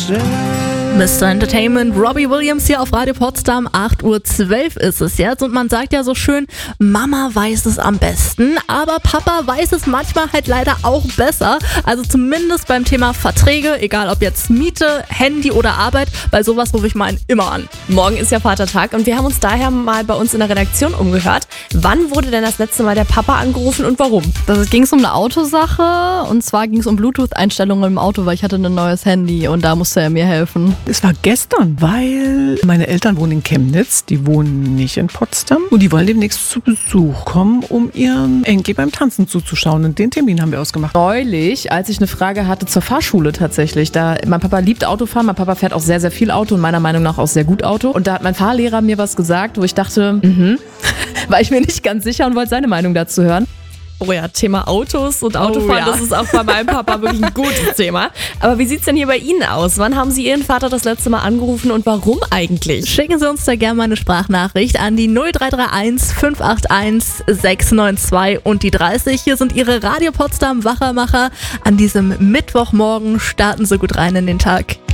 Mr. Entertainment, Robbie Williams hier auf Radio Potsdam, 8:12 Uhr ist es jetzt und man sagt ja so schön, Mama weiß es am besten, aber Papa weiß es manchmal halt leider auch besser, also zumindest beim Thema Verträge, egal ob jetzt Miete, Handy oder Arbeit, bei sowas rufe ich meinen immer an. Morgen ist ja Vatertag und wir haben uns daher mal bei uns in der Redaktion umgehört. Wann wurde denn das letzte Mal der Papa angerufen und warum? Das ging um eine Autosache und zwar ging es um Bluetooth-Einstellungen im Auto, weil ich hatte ein neues Handy und da musste er mir helfen. Es war gestern, weil meine Eltern wohnen in Chemnitz, die wohnen nicht in Potsdam und die wollen demnächst zu Besuch kommen, um ihren Enkel beim Tanzen zuzuschauen und den Termin haben wir ausgemacht. Neulich, als ich eine Frage hatte zur Fahrschule tatsächlich, mein Papa liebt Autofahren, mein Papa fährt auch sehr, sehr viel Auto und meiner Meinung nach auch sehr gut Auto und da hat mein Fahrlehrer mir was gesagt, wo ich dachte, war ich mir nicht ganz sicher und wollte seine Meinung dazu hören. Oh ja, Thema Autos und Autofahren, das ist auch bei meinem Papa wirklich ein gutes Thema. Aber wie sieht's denn hier bei Ihnen aus? Wann haben Sie Ihren Vater das letzte Mal angerufen und warum eigentlich? Schicken Sie uns da gerne mal eine Sprachnachricht an die 0331 581 692 und die 30. Hier sind Ihre Radio Potsdam Wachermacher. An diesem Mittwochmorgen starten Sie gut rein in den Tag.